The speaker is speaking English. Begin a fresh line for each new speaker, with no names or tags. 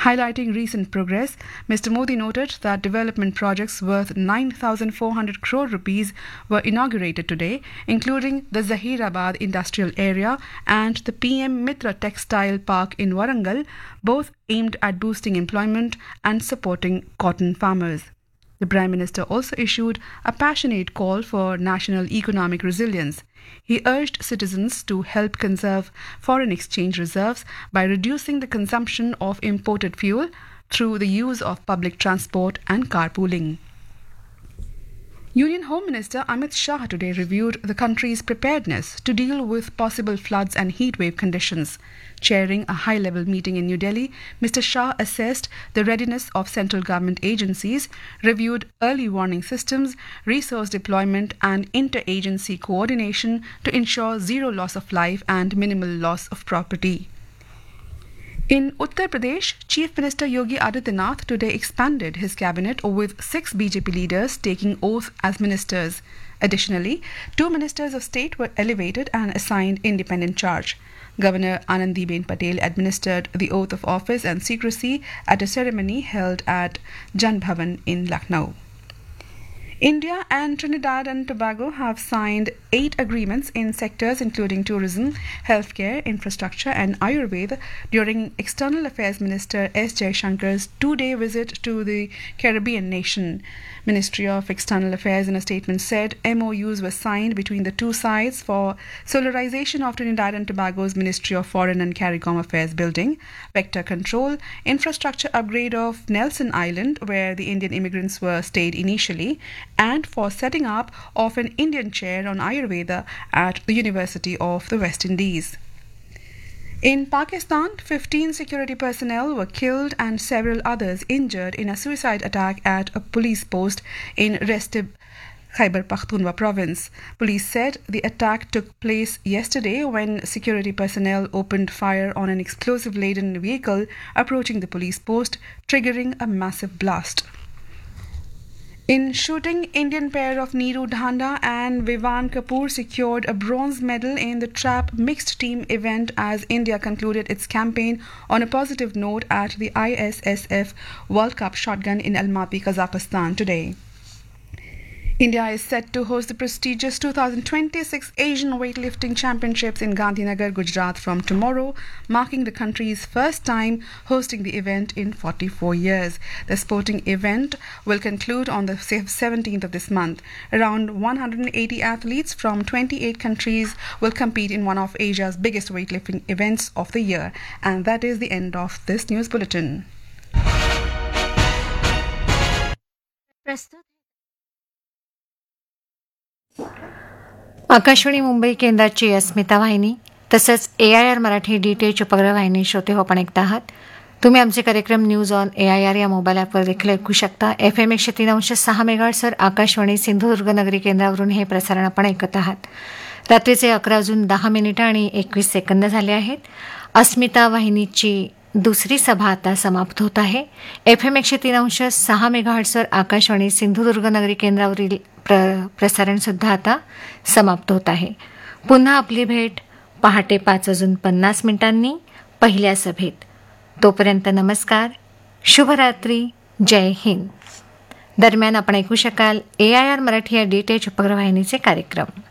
Highlighting recent progress, Mr. Modi noted that development projects worth 9,400 crore rupees were inaugurated today, including the Zahirabad Industrial Area and the PM Mitra Textile Park in Warangal, both aimed at boosting employment and supporting cotton farmers. The Prime Minister also issued a passionate call for national economic resilience. He urged citizens to help conserve foreign exchange reserves by reducing the consumption of imported fuel through the use of public transport and carpooling. Union Home Minister Amit Shah today reviewed the country's preparedness to deal with possible floods and heatwave conditions. Chairing a high-level meeting in New Delhi, Mr. Shah assessed the readiness of central government agencies, reviewed early warning systems, resource deployment and inter-agency coordination to ensure zero loss of life and minimal loss of property. In Uttar Pradesh, Chief Minister Yogi Adityanath today expanded his cabinet with 6 BJP leaders taking oath as ministers. Additionally, 2 ministers of state were elevated and assigned independent charge. Governor Anandiben Patel administered the oath of office and secrecy at a ceremony held at Jan Bhavan in Lucknow. India and Trinidad and Tobago have signed 8 agreements in sectors including tourism, healthcare, infrastructure and Ayurveda during External Affairs Minister S. Jaishankar's 2-day visit to the Caribbean nation. Ministry of External Affairs in a statement said MOUs were signed between the two sides for solarization of Trinidad and Tobago's Ministry of Foreign and CARICOM Affairs building, vector control, infrastructure upgrade of Nelson Island where the Indian immigrants were stayed initially, and for setting up of an Indian chair on Ayurveda at the University of the West Indies. In Pakistan, 15 security personnel were killed and several others injured in a suicide attack at a police post in Restib, Khyber Pakhtunkhwa province. Police said the attack took place yesterday when security personnel opened fire on an explosive-laden vehicle approaching the police post, triggering a massive blast. In shooting, Indian pair of Neeru Dhanda and Vivan Kapoor secured a bronze medal in the trap mixed team event as India concluded its campaign on a positive note at the ISSF World Cup Shotgun in Almaty, Kazakhstan today. India is set to host the prestigious 2026 Asian Weightlifting Championships in Gandhinagar, Gujarat from tomorrow, marking the country's first time hosting the event in 44 years. The sporting event will conclude on the 17th of this month. Around 180 athletes from 28 countries will compete in one of Asia's biggest weightlifting events of the year. And that is the end of this news bulletin.
Akashvani Mumbai केंद्राची अस्मिता वाहिनी तसंच AIR Marathi DTH उपग्रह वाहिनी श्रोते हो पण ऐकता आहात. तुम्ही आमचे कार्यक्रम न्यूज ऑन AIR या मोबाईल ॲपवर देखील ऐकू शकता. FM 103.6 मेगाहर्ट्झवर आकाशवाणी सिंधुदुर्ग नगरी केंद्रावरून हे प्रसारण आपण ऐकत आहात. रात्रीचे 11:10 आणि 21 सेकंद झाले आहेत. अस्मिता वाहिनीची दुसरी सभा आता समाप्त होत आहे. FM 103.6 मेगाहर्ट्झवर आकाशवाणी सिंधुदुर्ग नगरी केंद्रावरील प्रसारणसुद्धा आता समाप्त होत आहे. पुन्हा आपली भेट पहाटे 5:50 पहिल्या सभेत. तोपर्यंत नमस्कार, शुभरात्री, जय हिंद. दरम्यान आपण ऐकू शकाल AIR मराठी या DTH उपग्रह वाहिनीचे कार्यक्रम.